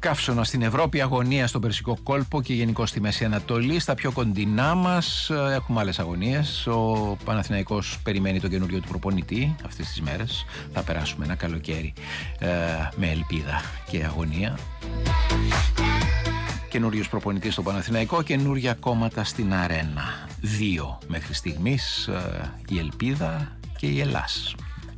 Καύσωνα στην Ευρώπη, αγωνία στον Περσικό κόλπο και γενικώ στη Μέση Ανατολή. Στα πιο κοντινά μας έχουμε άλλες αγωνίες. Ο Παναθηναϊκός περιμένει τον καινούριο του προπονητή αυτές τις μέρες. Θα περάσουμε ένα καλοκαίρι με ελπίδα και αγωνία. Καινούριος προπονητής στο Παναθηναϊκό, καινούρια κόμματα στην αρένα. 2 μέχρι στιγμής, η Ελπίδα και η Ελλάς.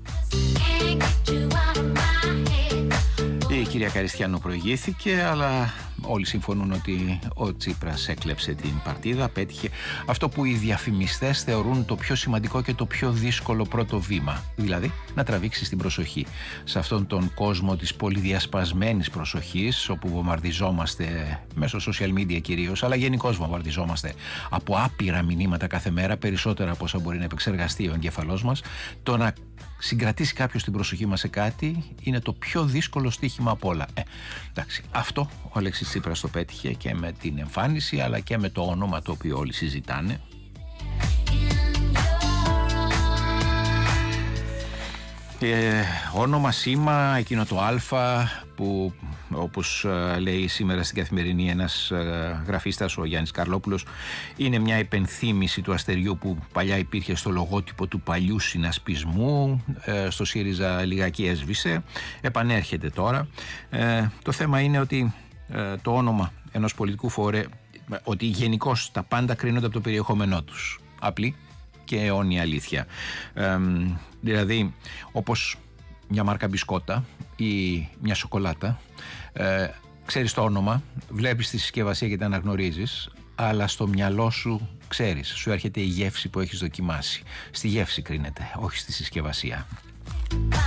Η κυρία Καριστιανού προηγήθηκε, αλλά όλοι συμφωνούν ότι ο Τσίπρας έκλεψε την παρτίδα, πέτυχε αυτό που οι διαφημιστές θεωρούν το πιο σημαντικό και το πιο δύσκολο πρώτο βήμα, δηλαδή να τραβήξει την προσοχή. Σε αυτόν τον κόσμο της πολυδιασπασμένης προσοχής, όπου βομβαρδιζόμαστε μέσω social media κυρίως, αλλά γενικώς βομβαρδιζόμαστε από άπειρα μηνύματα κάθε μέρα, περισσότερα από όσα μπορεί να επεξεργαστεί ο εγκέφαλός μας, το να συγκρατήσει κάποιος την προσοχή μας σε κάτι είναι το πιο δύσκολο στοίχημα από όλα. Εντάξει, αυτό ο Αλέξης Τσίπρας το πέτυχε και με την εμφάνιση, αλλά και με το όνομα το οποίο όλοι συζητάνε. Όνομα, σήμα, εκείνο το Α που, όπως λέει σήμερα στην Καθημερινή ένας γραφίστας, ο Γιάννης Καρλόπουλος, είναι μια υπενθύμηση του αστεριού που παλιά υπήρχε στο λογότυπο του παλιού συνασπισμού. Στο ΣΥΡΙΖΑ λιγάκι έσβησε, επανέρχεται τώρα. Το θέμα είναι ότι το όνομα ενός πολιτικού φορέα, ότι γενικώς τα πάντα κρίνονται από το περιεχόμενό τους. Απλή και αιώνια αλήθεια. Δηλαδή, όπως μια μάρκα μπισκότα ή μια σοκολάτα, ξέρεις το όνομα, βλέπεις τη συσκευασία και την αναγνωρίζεις, αλλά στο μυαλό σου ξέρεις, σου έρχεται η γεύση που έχεις δοκιμάσει. Στη γεύση κρίνεται, όχι στη συσκευασία.